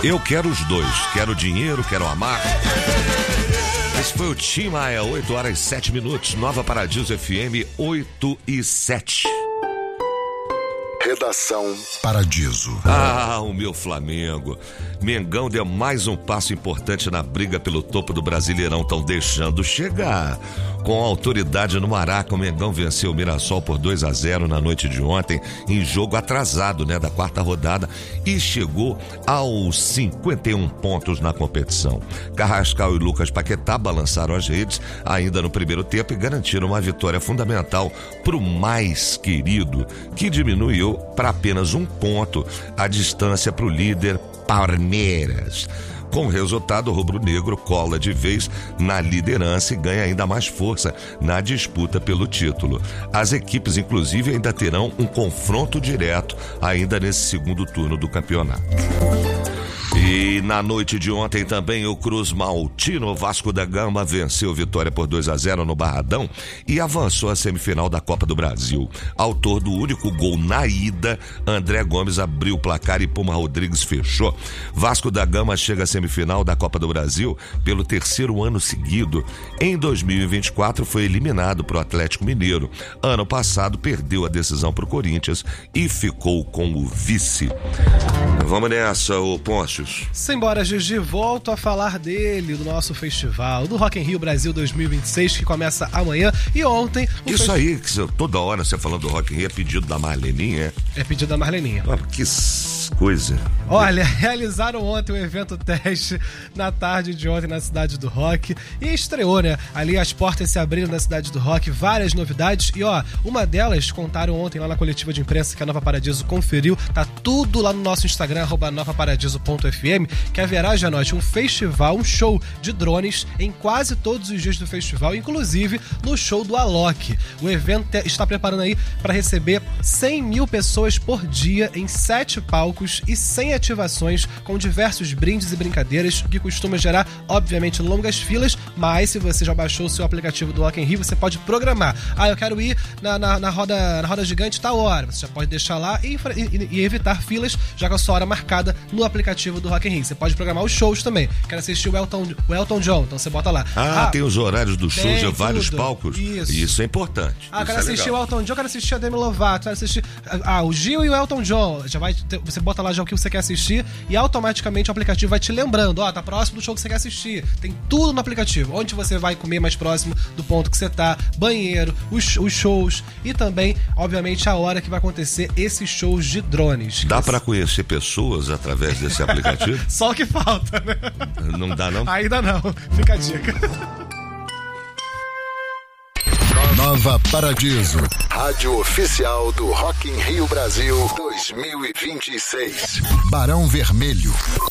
Eu quero os dois. Quero dinheiro, quero amar. Esse foi o Tim Maia, 8h07. Nova Paradiso FM, 8h07. Redação Paradiso. O meu Flamengo. Mengão deu mais um passo importante na briga pelo topo do Brasileirão. Estão deixando chegar. Com autoridade no Maraca, o Mengão venceu o Mirassol por 2-0 na noite de ontem, em jogo atrasado, da quarta rodada, e chegou aos 51 pontos na competição. Carrascal e Lucas Paquetá balançaram as redes ainda no primeiro tempo e garantiram uma vitória fundamental para o mais querido, que diminuiu para apenas 1 ponto a distância para o líder Palmeiras. Com o resultado, o rubro-negro cola de vez na liderança e ganha ainda mais força na disputa pelo título. As equipes, inclusive, ainda terão um confronto direto ainda nesse segundo turno do campeonato. E na noite de ontem também o Cruz Maltino Vasco da Gama venceu Vitória por 2-0 no Barradão e avançou à semifinal da Copa do Brasil. Autor do único gol na ida, André Gomes abriu o placar e Puma Rodrigues fechou. Vasco da Gama chega à semifinal da Copa do Brasil pelo 3º ano seguido. Em 2024 foi eliminado para o Atlético Mineiro. Ano passado perdeu a decisão para o Corinthians e ficou com o vice. Vamos nessa, ô Pôncio. Simbora, Gigi, volto a falar dele, do nosso festival, do Rock in Rio Brasil 2026, que começa amanhã. E ontem... aí, que toda hora você falando do Rock in Rio, é pedido da Marleninha, é? É pedido da Marleninha. Que coisa. Olha, realizaram ontem o evento teste na tarde de ontem na Cidade do Rock e estreou, ali as portas se abriram na Cidade do Rock, várias novidades e uma delas contaram ontem lá na coletiva de imprensa que a Nova Paradiso conferiu, tá tudo lá no nosso Instagram, @novaparadiso.fm, que haverá, Janote, um festival, um show de drones em quase todos os dias do festival, inclusive no show do Alok. O evento está preparando aí para receber 100 mil pessoas por dia em 7 palcos e 100 ativações com diversos brindes e brincadeiras, que costuma gerar, obviamente, longas filas, mas se você já baixou o seu aplicativo do Rock in Rio, você pode programar. Eu quero ir na roda gigante tal hora. Você já pode deixar lá e evitar filas, já com a sua hora marcada no aplicativo do Rock in Rio. Você pode programar os shows também. Quero assistir o Elton John, então você bota lá. Tem os horários dos shows de vários palcos. Isso é importante. Quero assistir o Elton John, quero assistir a Demi Lovato, quero assistir o Gil e o Elton John. Você bota lá já o que você quer assistir e automaticamente o aplicativo vai te lembrando, tá próximo do show que você quer assistir. Tem tudo no aplicativo, onde você vai comer mais próximo do ponto que você tá, banheiro, os shows e também, obviamente, a hora que vai acontecer esses shows de drones. Dá pra conhecer pessoas através desse aplicativo? Só o que falta, né? Não dá, não? Ainda não. Fica a dica. Nova Paradiso, rádio oficial do Rock in Rio Brasil 2026. Barão Vermelho.